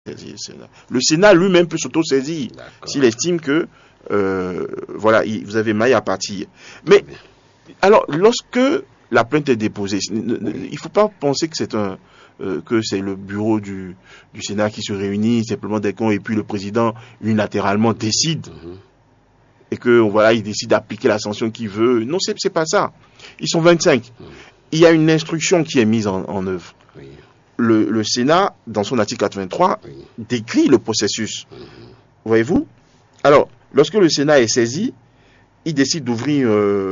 Le Sénat lui-même peut s'auto-saisir s'il estime que voilà, vous avez maille à partir. Mais alors, lorsque la plainte est déposée, il ne faut pas penser que c'est le bureau du Sénat qui se réunit simplement des cons et puis le président unilatéralement décide et que voilà, il décide d'appliquer la sanction qu'il veut. Non, c'est pas ça. Ils sont 25. Il y a une instruction qui est mise en œuvre. Le Sénat, dans son article 83, décrit le processus. Voyez-vous? Alors, lorsque le Sénat est saisi, il décide d'ouvrir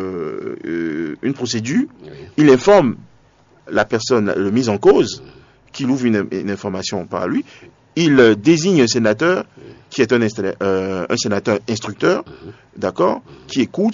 une procédure. Il informe la personne, le mis en cause, qu'il ouvre une information par lui. Il désigne un sénateur qui est un sénateur instructeur, d'accord, qui écoute,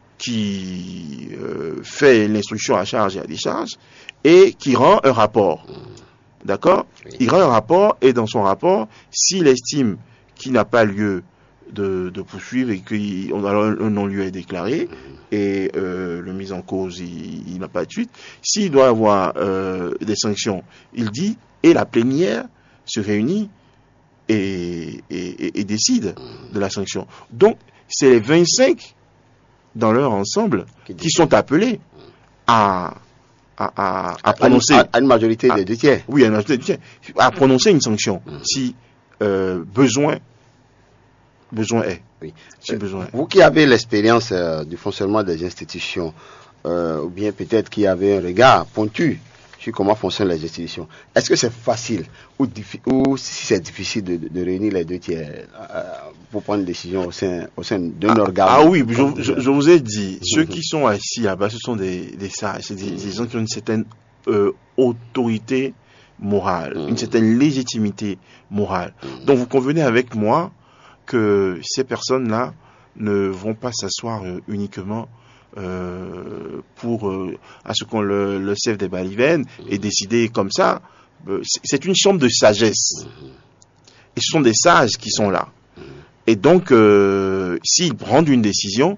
qui fait l'instruction à charge et à décharge, et qui rend un rapport. D'accord? Il rend un rapport, et dans son rapport, s'il estime qu'il n'a pas lieu de poursuivre et qu'un non-lieu est déclaré, et le mis en cause, il n'a pas de suite, s'il doit avoir des sanctions, il dit, et la plénière se réunit et décide de la sanction. Donc, c'est les 25 dans leur ensemble qui sont appelés à prononcer à une majorité des 2 tiers. Oui, à une majorité des 2 tiers. À prononcer une sanction si besoin est. Oui. Si besoin est. Vous qui avez l'expérience du fonctionnement des institutions, ou bien peut-être qui avez un regard pointu sur comment fonctionnent les institutions, est-ce que c'est facile ou si c'est difficile de réunir les 2 tiers pour prendre une décision au sein d'un organe? Ah oui, je vous ai dit, ceux qui sont assis là-bas, ce sont des sages, c'est des gens qui ont une certaine autorité morale, une certaine légitimité morale. Donc vous convenez avec moi que ces personnes-là ne vont pas s'asseoir uniquement pour à ce qu'on le sève des balivernes et décider comme ça. C'est une chambre de sagesse. Et ce sont des sages qui sont là. Et donc, s'ils prennent une décision,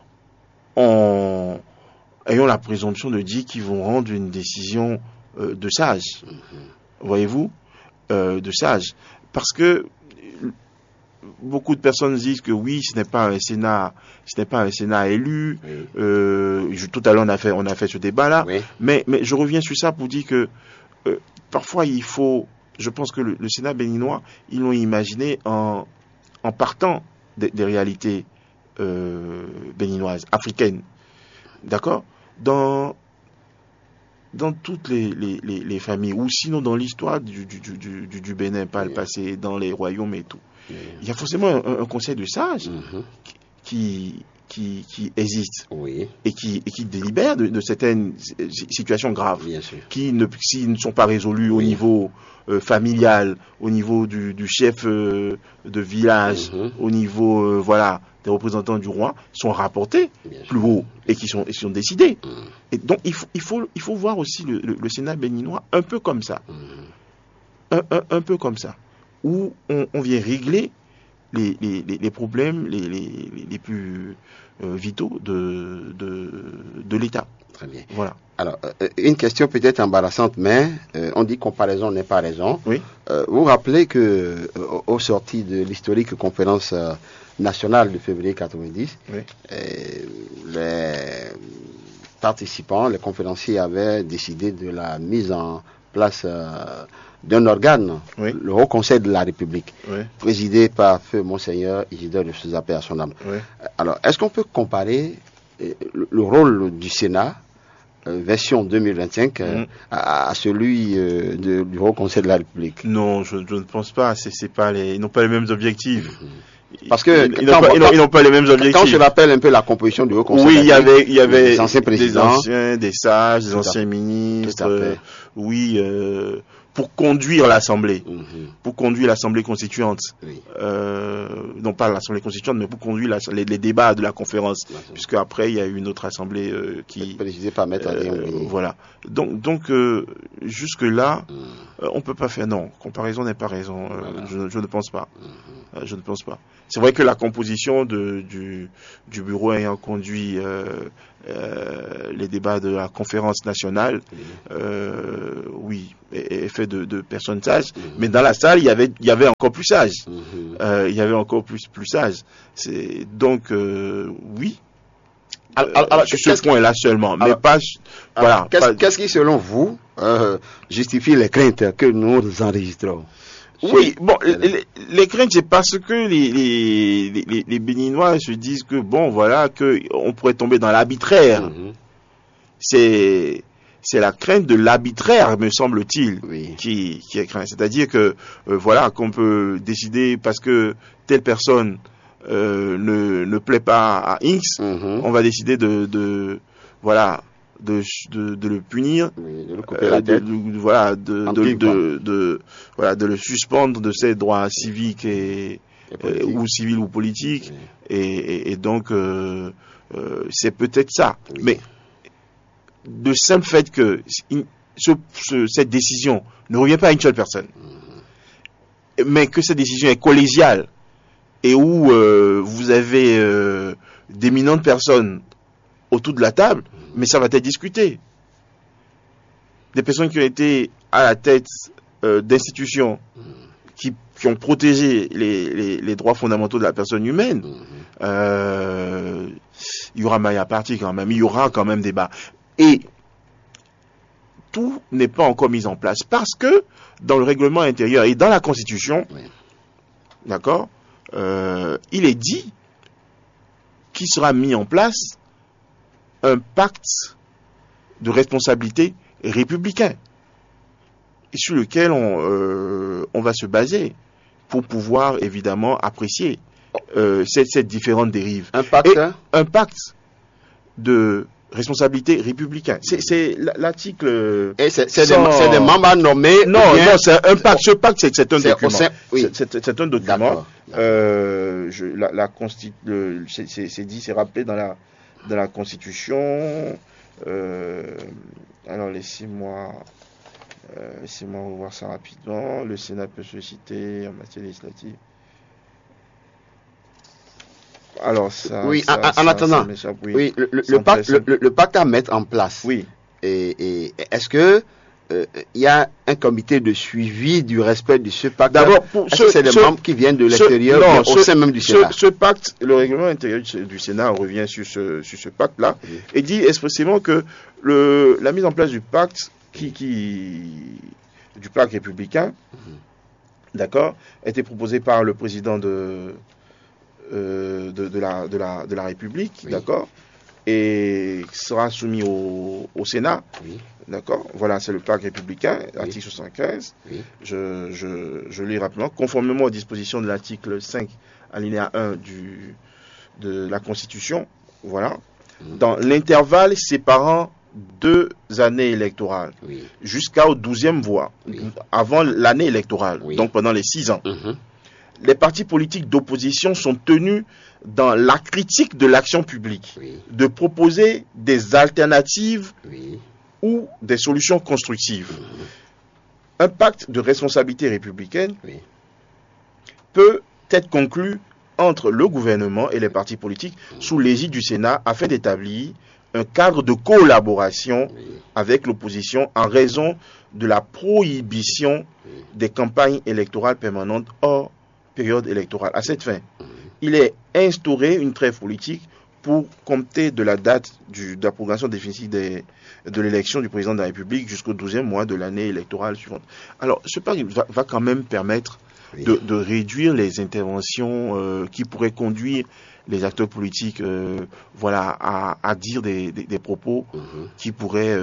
ayons la présomption de dire qu'ils vont rendre une décision de sage. Voyez-vous, de sage. Parce que beaucoup de personnes disent que oui, ce n'est pas un Sénat élu. Tout à l'heure on a fait ce débat-là. Oui. Mais je reviens sur ça pour dire que parfois je pense que le Sénat béninois, ils l'ont imaginé en partant des réalités béninoises, africaines. D'accord? Dans toutes les familles, ou sinon dans l'histoire du Bénin, pas le passé, dans les royaumes et tout. Il y a forcément un conseil de sages qui existe et qui délibère de certaines situations graves qui ne sont pas résolues au niveau familial, au niveau du chef de village, au niveau des représentants du roi, sont rapportés plus haut et qui sont décidés. Et donc il faut voir aussi le Sénat béninois un peu comme ça, un peu comme ça, où on vient régler les problèmes les plus vitaux de l'État. Très bien. Voilà. Alors, une question peut-être embarrassante, mais on dit comparaison n'est pas raison. Oui. Vous rappelez que au sorti de l'historique conférence nationale de février 90, les participants, les conférenciers avaient décidé de la mise en place d'un organe, le Haut Conseil de la République, présidé par feu Monseigneur Isidore de Souza, paix à son âme. Alors, est-ce qu'on peut comparer le rôle du Sénat, version 2025, à celui du Haut Conseil de la République? Non, je ne pense pas. Ils n'ont pas les mêmes objectifs. Parce que ils n'ont pas les mêmes objectifs. Quand je rappelle un peu la composition du Haut Conseil, oui, il y avait des anciens présidents, des sages, des anciens ministres, pour conduire l'Assemblée, pour conduire l'Assemblée constituante, non pas l'Assemblée constituante, mais pour conduire les débats de la conférence, puisque après il y a eu une autre Assemblée qui présidée par Maître voilà. Donc jusque là, on peut pas faire. Non, comparaison n'est pas raison. Je ne pense pas. Je ne pense pas. C'est vrai que la composition du bureau ayant conduit les débats de la conférence nationale, oui, est fait de personnes sages. Mais dans la salle, il y avait encore plus sages. Il y avait encore plus sages. Donc, oui. Alors, sur ce point-là seulement, mais pas. Voilà. Qu'est-ce qui, selon vous, justifie les craintes que nous enregistrons? Oui, bon, les craintes, c'est parce que les Béninois se disent que, bon, voilà, que on pourrait tomber dans l'arbitraire. C'est la crainte de l'arbitraire, me semble-t-il, qui est crainte. C'est-à-dire que, voilà, qu'on peut décider parce que telle personne ne plaît pas à X, on va décider de le punir, de le couper la tête. De le suspendre de ses droits civiques ou civils ou politiques, et donc c'est peut-être ça. Mais de simple fait que cette décision ne revient pas à une seule personne, mais que cette décision est collégiale et où vous avez d'éminentes personnes autour de la table, mais ça va être discuté. Des personnes qui ont été à la tête d'institutions qui ont protégé les droits fondamentaux de la personne humaine, il y aura maille à partie quand même, il y aura quand même débat. Et tout n'est pas encore mis en place parce que dans le règlement intérieur et dans la Constitution, d'accord, il est dit qu'il sera mis en place un pacte de responsabilité républicain sur lequel on va se baser pour pouvoir évidemment apprécier cette différentes dérives. Un pacte, un pacte de responsabilité républicain. C'est l'article. Et c'est des membres nommés. Non, c'est un pacte. Ce pacte, c'est un document. C'est un document. C'est dit, c'est rappelé dans la Constitution. Alors laissez-moi revoir ça rapidement. Le Sénat peut solliciter en matière législative. Alors ça. Oui, en attendant. Oui, le pacte à mettre en place. Oui. Et est-ce que il y a un comité de suivi du respect de ce pacte? D'abord, c'est des membres qui viennent de l'extérieur, au sein même du Sénat. Ce pacte, le règlement intérieur du Sénat revient sur ce pacte-là, et dit expressément que la mise en place du pacte du pacte républicain, d'accord, a été proposée par le président de la République, d'accord, et sera soumis au Sénat. D'accord. Voilà, c'est le pacte républicain, article 75. Je lis rapidement. Conformément aux dispositions de l'article 5, alinéa 1 de la Constitution, voilà, dans l'intervalle séparant 2 années électorales jusqu'au 12e voie, avant l'année électorale, donc pendant les 6 ans, les partis politiques d'opposition sont tenus, dans la critique de l'action publique, de proposer des alternatives ou des solutions constructives. Un pacte de responsabilité républicaine peut être conclu entre le gouvernement et les partis politiques sous l'égide du Sénat afin d'établir un cadre de collaboration avec l'opposition en raison de la prohibition des campagnes électorales permanentes hors période électorale. À cette fin, il est instauré une trêve politique pour compter de la date de la programmation définitive de l'élection du président de la République jusqu'au 12e mois de l'année électorale suivante. Alors, ce pacte va quand même permettre de réduire les interventions qui pourraient conduire les acteurs politiques à dire des propos qui pourraient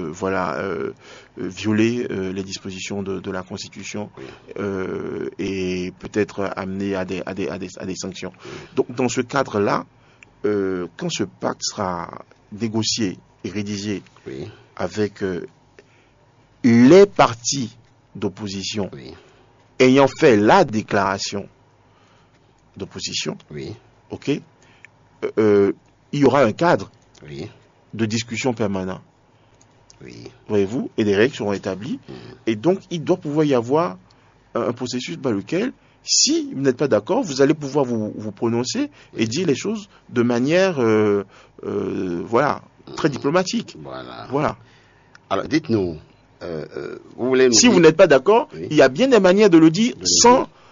violer les dispositions de la Constitution et peut-être amener à des sanctions. Donc, dans ce cadre-là, quand ce pacte sera négocié et rédigé avec les partis d'opposition ayant fait la déclaration d'opposition, ok, il y aura un cadre de discussion permanent, voyez-vous, et des règles seront établies, et donc il doit pouvoir y avoir un processus par lequel, si vous n'êtes pas d'accord, vous allez pouvoir vous prononcer et dire les choses de manière, voilà, très diplomatique. Voilà. Alors, dites-nous, vous voulez nous si dire... vous n'êtes pas d'accord, Oui. il y a bien des manières de le dire sans